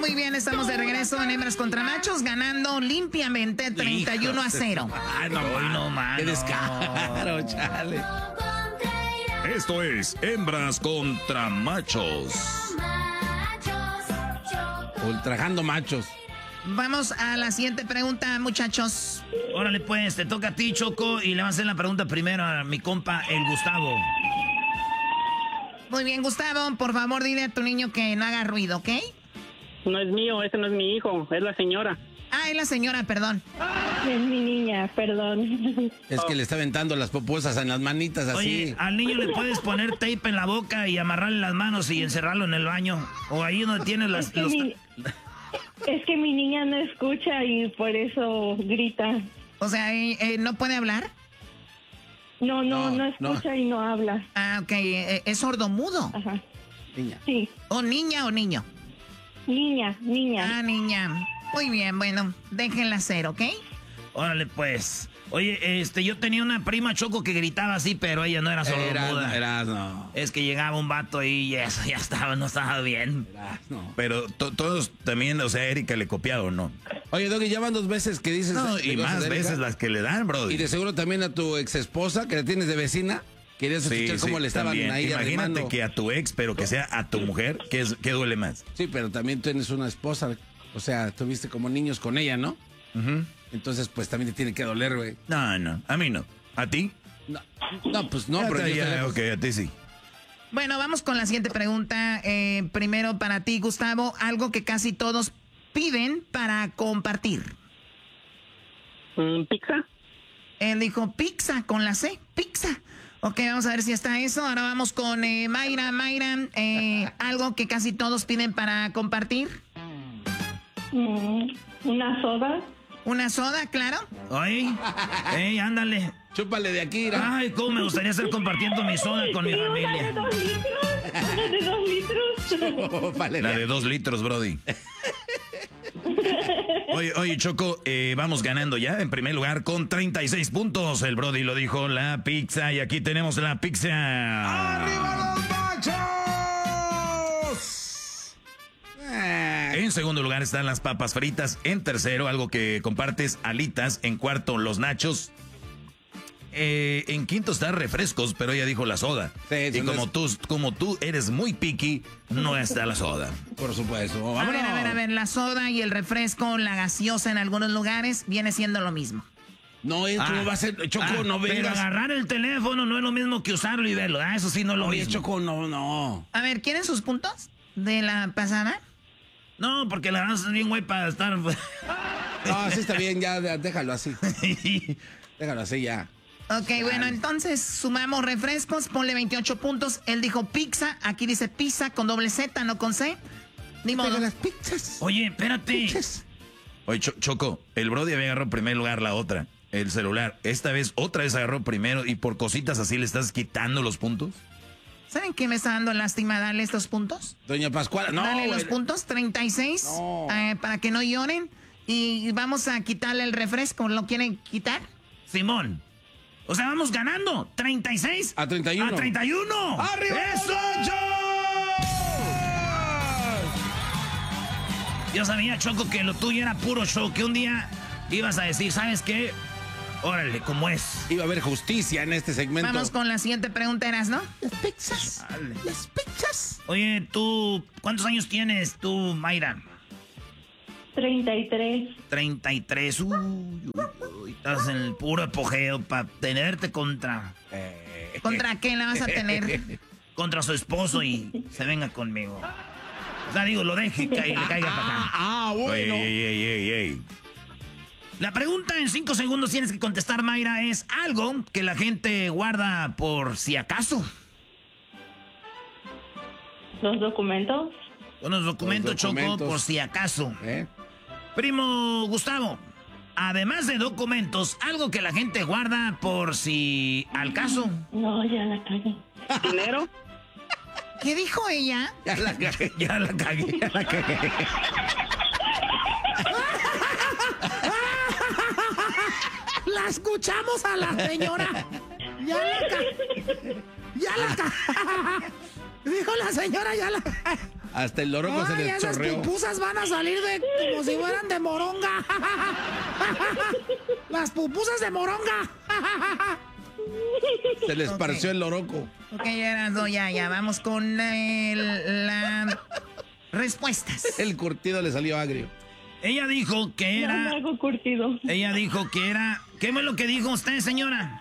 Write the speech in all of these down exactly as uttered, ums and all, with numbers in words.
Muy bien, estamos de regreso en Hembras contra Machos, ganando limpiamente treinta y uno a cero. Ay, no, Hoy no, mano. Qué descaro, chale. Esto es Hembras contra Machos. Ultrajando machos. Vamos a la siguiente pregunta, muchachos. Órale, pues, te toca a ti, Choco, y le vas a hacer la pregunta primero a mi compa, el Gustavo. Muy bien, Gustavo, por favor, dile a tu niño que no haga ruido, ¿ok? No es mío, ese no es mi hijo, es la señora. Ah, es la señora, perdón. Es mi niña, perdón. Es que le está aventando las popusas en las manitas así. Oye, al niño le puedes poner tape en la boca y amarrarle las manos y encerrarlo en el baño. O ahí donde tienes las... Es que, los... mi, es que mi niña no escucha y por eso grita. O sea, ¿eh, eh, ¿no puede hablar? No, no, no, no escucha no. y no habla. Ah, ok, eh, es sordomudo. Ajá. Niña. Sí. ¿O niña o niño? Niña, niña. Ah, niña. Muy bien, bueno, déjenla hacer, ¿ok? Órale, pues. Oye, este, yo tenía una prima, Choco, que gritaba así, pero ella no era sordomuda. Era, no. Es que llegaba un vato y eso ya estaba, no estaba bien. Era, no. Pero to, todos también, o sea, Erika le copiaron, ¿no? Oye, Doggy, ya van dos veces que dices... No, y más veces las que le dan, brother. Y de seguro también a tu ex esposa, que la tienes de vecina, querías escuchar sí, cómo sí, le estaban también. ahí Imagínate arrimando. Que a tu ex, pero que sea a tu mujer, ¿qué, es, qué duele más? Sí, pero también tienes una esposa, o sea, tuviste como niños con ella, ¿no? Uh-huh. Entonces, pues también te tiene que doler, güey. No, no, a mí no. ¿A ti? No, no pues no, ya pero... Ya, ya, ok, a ti sí. Bueno, vamos con la siguiente pregunta. Eh, primero para ti, Gustavo, algo que casi todos piden para compartir. Mm, ¿Pizza? Él dijo pizza con la C, pizza. Ok, vamos a ver si está eso. Ahora vamos con eh, Mayra. Mayra, eh, algo que casi todos piden para compartir. Mm, una soda. Una soda, claro. Ay, ey, ándale. Chúpale de aquí, ¿no? Ay, cómo me gustaría estar compartiendo mi soda con mi familia. ¿Una de dos litros? ¿Una de dos litros? Oh, vale, la de dos litros, Brody. Oye, oye, Choco, eh, vamos ganando ya en primer lugar con treinta y seis puntos. El Brody lo dijo, la pizza. Y aquí tenemos la pizza. ¡Arriba los machos! En segundo lugar están las papas fritas. En tercero, algo que compartes, alitas. En cuarto, los nachos. Eh, en quinto está refrescos, pero ella dijo la soda. Sí, y como, es... tú, como tú eres muy picky, no está la soda. Por supuesto. A ver, a ver, a ver, la soda y el refresco, la gaseosa en algunos lugares, viene siendo lo mismo. No, es ah, como va a ser, Choco, ah, no vengas. Pero agarrar el teléfono no es lo mismo que usarlo y verlo, ah, eso sí no es lo Oye, mismo. Choco, no, no. A ver, ¿quieren sus puntos de la pasada? No, porque la verdad es bien güey para estar... No, así está bien, ya, déjalo así. Déjalo así ya. Ok, Dale. Bueno, entonces sumamos refrescos, ponle veintiocho puntos. Él dijo pizza, aquí dice pizza con doble Z, no con C. Ni modo. Las pizzas. Oye, espérate. Pizzas. Oye, Cho Choco, el Brody había agarrado en primer lugar la otra, el celular. Esta vez, otra vez agarró primero y por cositas así le estás quitando los puntos. ¿Saben qué me está dando lástima darle estos puntos? Doña Pascuala, no. Dale los el... puntos, treinta y seis, no. eh, para que no lloren. Y vamos a quitarle el refresco. ¿Lo quieren quitar? Simón. O sea, vamos ganando. ¿treinta y seis? A treinta y uno. A treinta y uno. ¡Arriba! ¡Eso! Yo sabía, Choco, que lo tuyo era puro show. Que un día ibas a decir, ¿sabes qué? Órale, ¿cómo es? Iba a haber justicia en este segmento. Vamos con la siguiente pregunta, ¿eras, no? Las pizzas. Dale. Las pizzas. Oye, tú, ¿cuántos años tienes tú, Mayra? treinta y tres. treinta y tres. Uy, uy, uy, estás en el puro apogeo para tenerte contra... Eh. ¿Contra qué la vas a tener? Contra su esposo y se venga conmigo. O sea, digo, lo deje y caiga, le caiga para acá. Ah, bueno. Ey, ey, ey, ey, ey. La pregunta en cinco segundos tienes que contestar, Mayra, es algo que la gente guarda por si acaso. ¿Los documentos? Unos documentos, Los documentos. Choco, por si acaso. ¿Eh? Primo Gustavo, además de documentos, algo que la gente guarda por si al caso. No, ya la cagué. ¿Dinero? ¿Qué dijo ella? Ya la cagué. Ya la cagué, ya la cagué. La escuchamos a la señora. Ya la ca... Ya la ca... Dijo la señora, ya la... Hasta el loroco se le esas chorreó. pupusas van a salir de como si fueran de moronga. Las pupusas de moronga. Se les Ok. parció el loroco. Ok, ya, no, ya, ya, vamos con el- las respuestas. El curtido le salió agrio. Ella dijo que No me era... hago curtido. Ella dijo que era... ¿Qué fue lo que dijo usted, señora?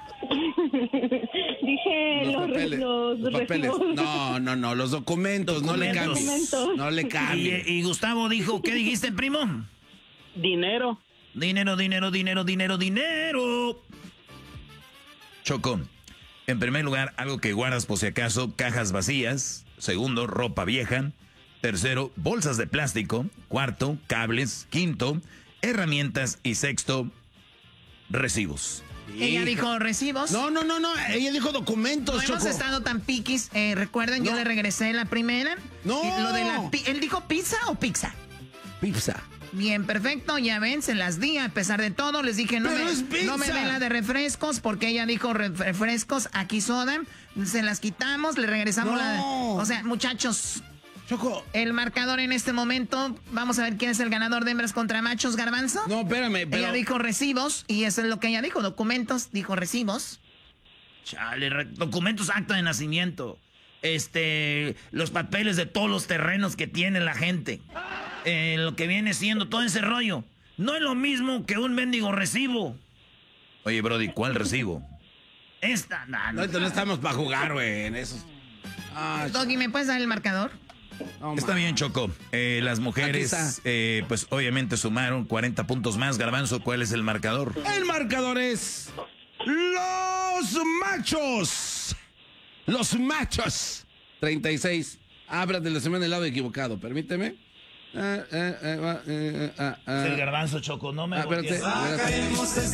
Dije los, Los papeles. los, Los papeles. recibos. No, no, no, los documentos, no le Documentos. cambies. Documentos. No le Y, cambies. y Gustavo dijo, ¿qué dijiste, primo? Dinero. Dinero, dinero, dinero, dinero, dinero. Choco, en primer lugar, algo que guardas por si acaso, cajas vacías. Segundo, ropa vieja. Tercero, bolsas de plástico. Cuarto, cables. Quinto, herramientas. Y sexto, recibos. Ella Hija. dijo recibos. No, no, no, no. Ella dijo documentos, No hemos Choco. estado tan piquis. Eh, Recuerden, yo No. le regresé la primera. No. Y lo de la pi- ¿Él dijo pizza o pizza? Pizza. Bien, perfecto, ya ven, se las di a pesar de todo. Les dije, no, Pero me, es pizza. no me den la de refrescos, porque ella dijo re- refrescos, aquí soda. Se las quitamos, le regresamos No. la de... O sea, muchachos, Choco. el marcador en este momento, vamos a ver quién es el ganador de hembras contra machos, Garbanzo. No, espérame, pero... Ella dijo recibos, y eso es lo que ella dijo, documentos, dijo recibos. Chale, re- documentos, acta de nacimiento. Este, los papeles de todos los terrenos que tiene la gente. Eh, lo que viene siendo todo ese rollo. No es lo mismo que un mendigo recibo. Oye, Brody, ¿cuál recibo? Esta, nah, no. No, no estamos para jugar, güey, en esos... Ah, Doggy, ¿me puedes dar el marcador? no, Está ma. bien, Choco. Eh, las Aquí mujeres, está. eh, pues obviamente sumaron cuarenta puntos más. Garbanzo, ¿cuál es el marcador? El marcador es... Los machos. Los machos. treinta y seis. Ábrate la semana del lado equivocado, permíteme. Ah, ah, ah, ah, ah, ah, ah. Es el Garbanzo, Choco, no me Ah, espérate, espérate.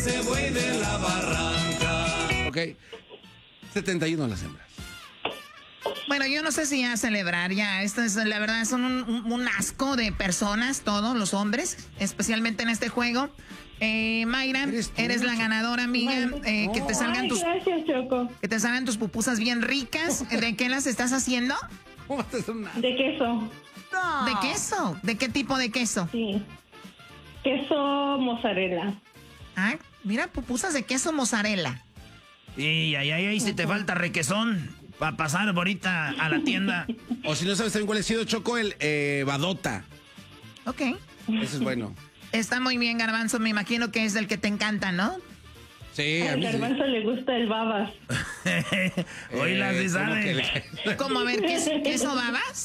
Ok. setenta y uno las hembras. Bueno, yo no sé si ya celebrar ya. Esto es, la verdad, son un, un- un asco de personas, todos los hombres, especialmente en este juego. Eh, Mayra, Eres eres, tú, la Choco. ganadora, amiga. Eh, que te salgan Ay, tus, gracias, Choco. que te salgan tus pupusas bien ricas. ¿De qué las estás haciendo? ¿Cómo estás una? De queso. ¿De queso? ¿De qué tipo de queso? Sí. Queso mozzarella. Ah, mira, pupusas de queso mozzarella. Y ay, ay, ay, si te falta requesón para pasar ahorita a la tienda. O si no sabes también cuál ha sido, Choco, el eh, Badota. Ok. Ese es bueno. Está muy bien, Garbanzo. Me imagino que es del que te encanta, ¿no? Sí, a Al mí sí. Garbanzo le gusta el babas. Hoy la Eh, sí ¿cómo sabe. que le- ¿Cómo? A ver, ¿queso, queso babas?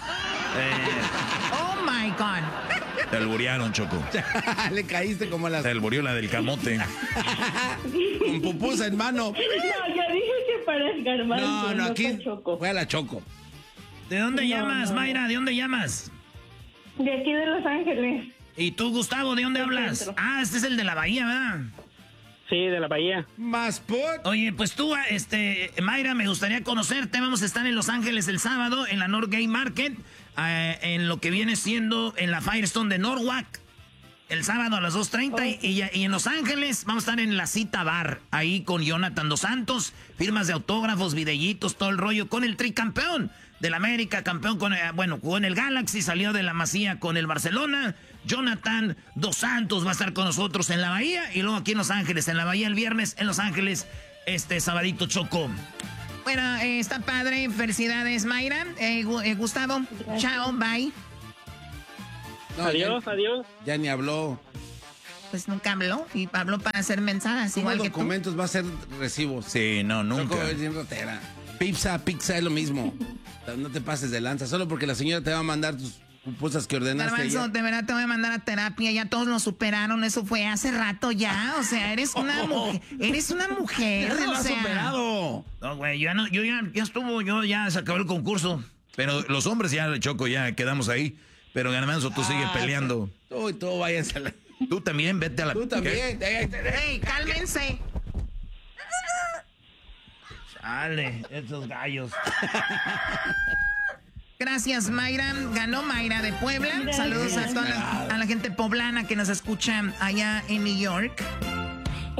Oh, my God. Te alburearon, Choco. Le caíste como las... Te alburió la del camote. con pupusa en mano. No, yo dije que para el Garbanzo. No, no, aquí para Choco. fue a la Choco. ¿De dónde No, llamas, no, no. Mayra? ¿De dónde llamas? De aquí de Los Ángeles. ¿Y tú, Gustavo, de dónde Del hablas? centro. Ah, este es el de la Bahía, ¿verdad? Sí, de la bahía. Más put. Oye, pues tú, este, Mayra, me gustaría conocerte. Vamos a estar en Los Ángeles el sábado, en la North Gay Market, eh, en lo que viene siendo en la Firestone de Norwalk. El sábado a las dos treinta y, y, y en Los Ángeles vamos a estar en la Cita Bar, ahí con Jonathan Dos Santos, firmas de autógrafos, videitos, todo el rollo, con el tricampeón del América, campeón con, eh, bueno, jugó en el Galaxy, salió de la Masía con el Barcelona. Jonathan Dos Santos va a estar con nosotros en la Bahía y luego aquí en Los Ángeles, en la Bahía el viernes, en Los Ángeles, este sabadito, Choco. Bueno, eh, está padre. Felicidades, Mayra. Eh, Gu- eh, Gustavo, chao, bye. No, Adiós, ya, adiós. ya ni habló. Pues nunca habló y habló para hacer mensajes, Como igual que tú. documentos va a ser recibos. Sí, no, Choco nunca. es bien rotera. Pizza, pizza es lo mismo. No te pases de lanza. Solo porque la señora te va a mandar tus pupusas que ordenaste. Garbanzo, ayer. de verdad te voy a mandar a terapia. Ya todos nos superaron. Eso fue hace rato ya. O sea, eres una mujer. Eres una mujer. Ya se lo O has sea, superado. No, güey, ya no, yo ya, ya estuvo, yo ya se acabó el concurso. Pero los hombres ya, Choco, ya quedamos ahí. Pero Garbanzo, tú sigues Ah, peleando. Tú y tú, váyanse a la... Tú también, vete a la... Tú también. Ey, ey, ey. ¡Ey, cálmense! Chale, esos gallos. Gracias, Mayra. Ganó Mayra de Puebla. Saludos a toda la, a la gente poblana que nos escucha allá en New York.